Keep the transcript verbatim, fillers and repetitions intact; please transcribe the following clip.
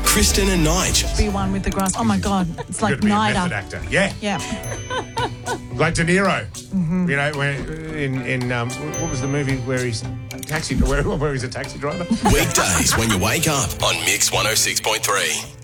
Kristen and Nige. Be one with the grass. Oh, my God. It's like Could be a NIDA. method actor. Yeah. Yeah. Like De Niro. Mm-hmm. You know, when in, in um, what was the movie where he's taxi, where, where he's a taxi driver? Weekdays when you wake up on Mix one oh six point three.